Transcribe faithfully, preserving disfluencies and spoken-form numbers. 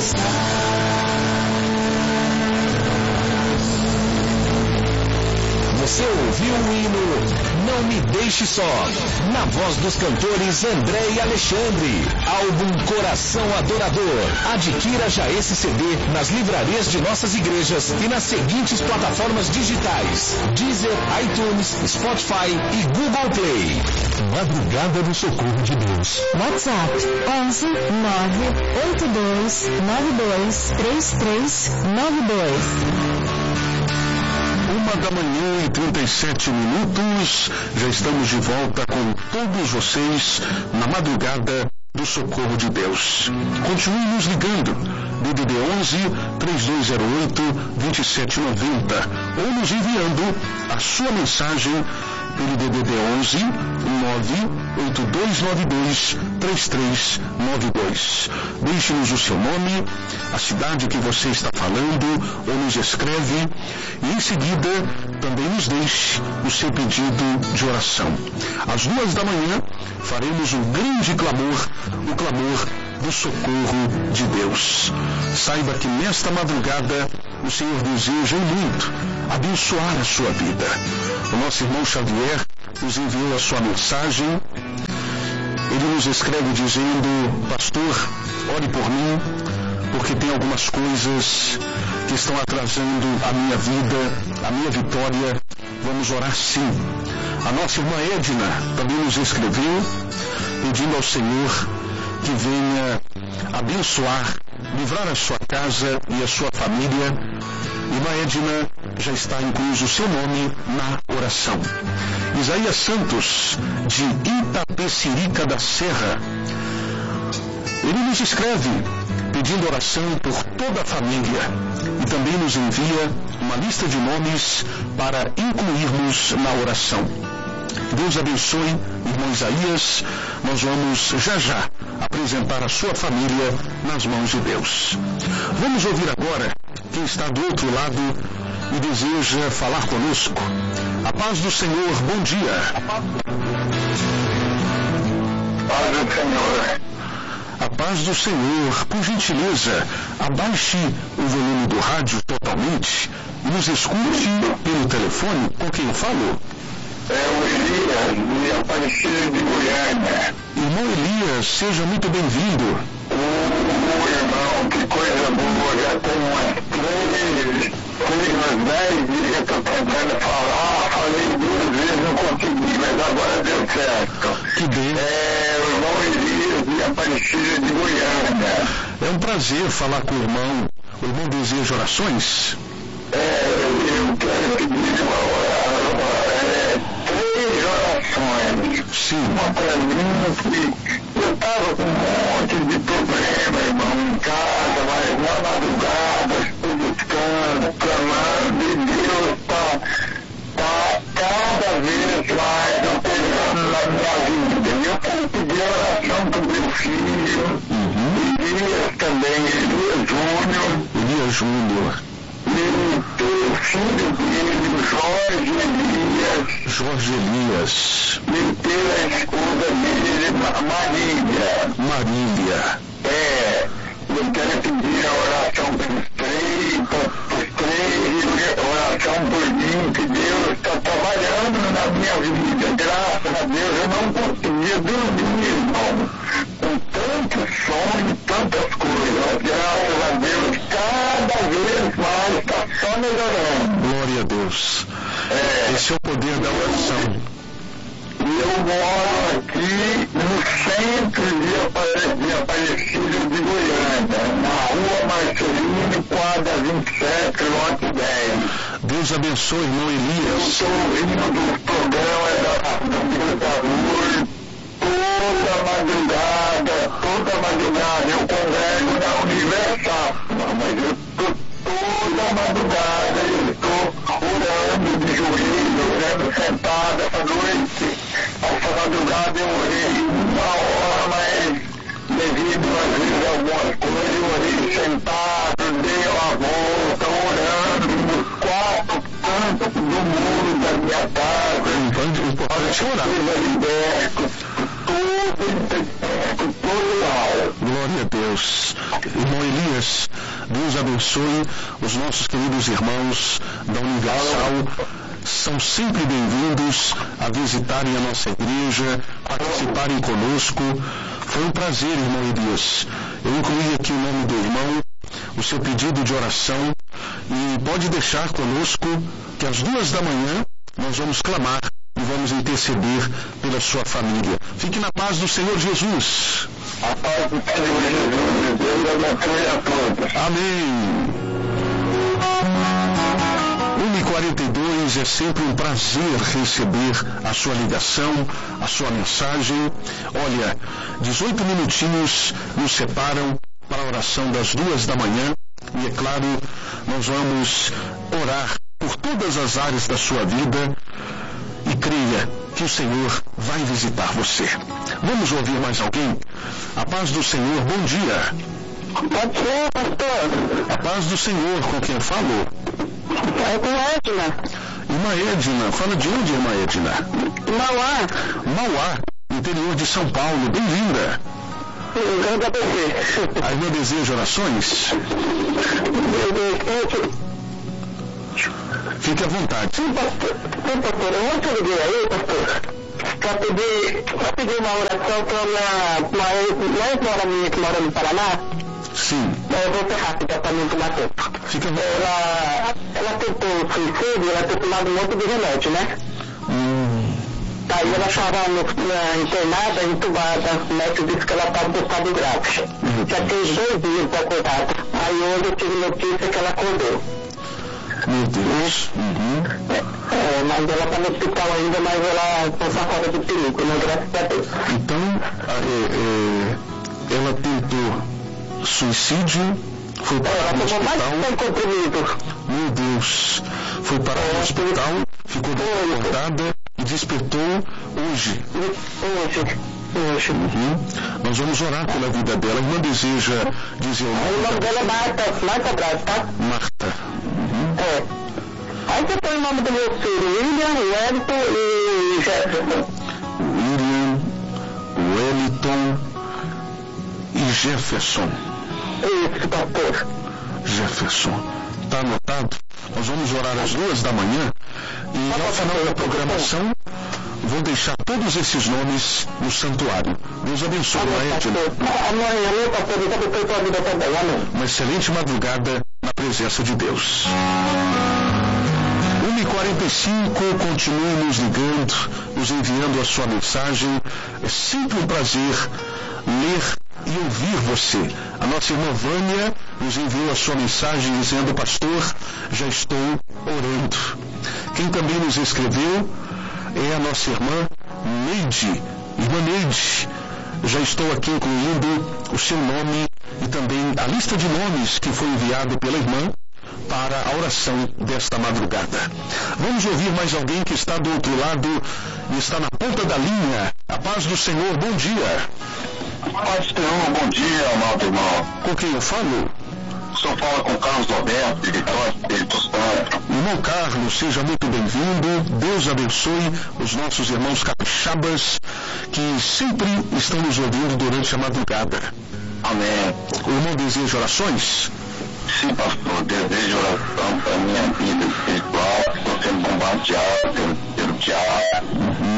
Você ouviu o hino Não Me Deixe Só, na voz dos cantores André e Alexandre. Álbum Coração Adorador. Adquira já esse C D nas livrarias de nossas igrejas e nas seguintes plataformas digitais: Deezer, iTunes, Spotify e Google Play. Madrugada do Socorro de Deus. WhatsApp onze nove oito dois nove dois três três nove dois. Uma da manhã e trinta e sete minutos, já estamos de volta com todos vocês na madrugada do Socorro de Deus. Continue nos ligando, D D D onze, três dois zero oito, dois sete nove zero, ou nos enviando a sua mensagem pelo D D D onze, nove oito dois nove dois, três três nove dois. Deixe-nos o seu nome, a cidade que você está falando, ou nos escreve, e em seguida também nos deixe o seu pedido de oração. Às duas da manhã faremos um grande clamor, o clamor do socorro de Deus. Saiba que nesta madrugada o Senhor deseja muito abençoar a sua vida. O nosso irmão Xavier nos enviou a sua mensagem. Ele nos escreve dizendo: pastor, ore por mim, porque tem algumas coisas que estão atrasando a minha vida, a minha vitória. Vamos orar sim. A nossa irmã Edna também nos escreveu, pedindo ao Senhor que venha abençoar, livrar a sua casa e a sua família. Irmã Edna, já está incluso o seu nome na oração. Isaías Santos, de Itapecerica da Serra, ele nos escreve pedindo oração por toda a família e também nos envia uma lista de nomes para incluirmos na oração. Deus abençoe, irmão Isaías. Nós vamos já já apresentar a sua família nas mãos de Deus. Vamos ouvir agora quem está do outro lado e deseja falar conosco. A paz do Senhor, bom dia. Paz do Senhor. A paz do Senhor, por gentileza, abaixe o volume do rádio totalmente e nos escute pelo telefone. Com quem eu falo? É o Elias, de Aparecida de Goiânia. Irmão Elias, seja muito bem-vindo. O, o irmão, que coisa boa, já tem umas três, três, umas dez dias que eu estou tentando falar, falei duas vezes, não consegui, mas agora deu certo. Que bem. É o irmão Elias, de Aparecida de Goiânia. É um prazer falar com o irmão. O irmão deseja orações? É, eu quero pedir uma oração, é, três orações. Sim. Uma para mim, que eu estava com um monte de problema, irmão, em casa, mas na madrugada, estou buscando, clamando, e Deus está tá cada vez mais operando na minha vida. Eu quero pedir oração para o meu filho, uhum. Elias também, Elias Júnior. Elias Júnior. E teu filho dele, Jorge Elias. Jorge Elias. E pela esposa dele, Marília. Marília. É, eu quero pedir a oração pelos três, para os três, e oração por mim, que Deus está trabalhando na minha vida. Graças a Deus eu não conseguia dormir, irmão, com tantos sonhos, tantas coisas. Graças a Deus, cada vez mais está só melhorando. Glória a Deus. É, esse é o poder da oração. E eu moro aqui no centro de Aparecida de Goiânia, na rua Marcelino, quadra vinte e sete, lote dez. Deus abençoe, irmão Elias. Eu estou ouvindo dos programas da Família da Luz toda madrugada, toda madrugada. Eu congrego na Universal, mas eu estou toda madrugada, eu estou orando de joelho, orando sentado essa noite. Essa madrugada eu orei uma hora, mas devido às vezes a algumas coisas, eu orei sentado, dei uma volta, orando nos quatro cantos do muro da minha casa. Então, importante orar. Liberto, todo, todo mal. Glória Glória a Deus. Irmão Elias, Deus abençoe os nossos queridos irmãos da Universal. São sempre bem-vindos a visitarem a nossa igreja, participarem conosco. Foi um prazer, irmão Elias. Eu incluí aqui o nome do irmão, o seu pedido de oração, e pode deixar conosco que às duas da manhã nós vamos clamar e vamos interceder pela sua família. Fique na paz do Senhor Jesus. A paz do Senhor Jesus, Deus abençoe a todos. Amém. uma e quarenta e dois, é sempre um prazer receber a sua ligação, a sua mensagem. Olha, dezoito minutinhos nos separam para a oração das duas da manhã e, é claro, nós vamos orar por todas as áreas da sua vida e creia que o Senhor vai visitar você. Vamos ouvir mais alguém? A paz do Senhor, bom dia. Pode ser, pastor. A paz do Senhor, com quem eu falo? É com Edna. Irmã Edna, fala de onde, irmã Edna? Mauá. Mauá, interior de São Paulo, bem-vinda. Grande A B C. A irmã deseja orações? Fique à vontade. Sim, pastor. Sim, pastor. Eu vou te ligar aí, pastor, para pedir, para pedir uma oração para uma, uma ex-nora minha que mora no Paraná. Sim. Eu vou ser rápida para não tomar tempo. Fica à vontade. Ela, ela tentou suicídio, ela tem tomado um monte de remédio, né? Hum. Aí ela estava internada, entubada. O médico disse que ela estava em estado grave. Meu Já tem Deus. dois dias acordada. Aí hoje eu tive notícia que ela acordou. Meu Deus. Uhum. É, é, mas ela está no hospital ainda, mas ela está fora de perigo, né? Graças a Deus. Então, é, é, ela tentou suicídio, foi parar Ela no tomou mais de hospital. cem comprimidos. Meu Deus. Foi parar no hospital, ficou acordada e despertou hoje. Hoje. Hoje. Uhum. Nós vamos orar pela vida dela. A irmã deseja dizer o O nome nome dela é Marta, Marta Braz, tá? Marta. Uhum. É. Aí você põe o nome do meu filho, William, Wellington e Jefferson. William, Wellington e Jefferson. Isso, pastor. Jefferson. Está anotado? Nós vamos orar às duas da manhã e ao final da programação vou deixar todos esses nomes no santuário. Deus abençoe, Amém, Edna. pastor. Amém, pastor. Deus abençoe sua vida também. Amém. Uma excelente madrugada na presença de Deus. uma e quarenta e cinco, continue nos ligando, nos enviando a sua mensagem. É sempre um prazer ler e ouvir você. A nossa irmã Vânia nos enviou a sua mensagem dizendo: pastor, já estou orando. Quem também nos escreveu é a nossa irmã Neide. Irmã Neide, já estou aqui incluindo o seu nome e também a lista de nomes que foi enviada pela irmã para a oração desta madrugada. Vamos ouvir mais alguém que está do outro lado e está na ponta da linha. A paz do Senhor, bom dia. Paz do Senhor, bom dia, amado irmão. Com quem eu falo? O senhor fala com Carlos Alberto, de Vitória, Espírito Santo. Irmão Carlos, seja muito bem-vindo. Deus abençoe os nossos irmãos capixabas que sempre estão nos ouvindo durante a madrugada. Amém. O irmão deseja orações? Sim, pastor, desejo oração para minha vida espiritual. Estou sendo bombardeado pelo, pelo diabo.